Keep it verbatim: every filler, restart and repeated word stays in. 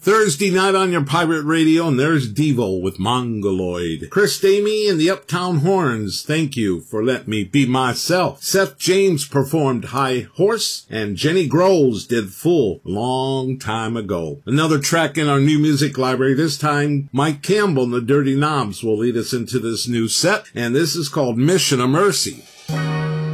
Thursday night on your pirate radio, and there's Devo with Mongoloid. Chris Damey and the Uptown Horns, thank you for letting me be myself. Seth James performed High Horse, and Jenny Groves did Full long time ago. Another track in our new music library, this time Mike Campbell and the Dirty Knobs will lead us into this new set, and this is called Mission of Mercy.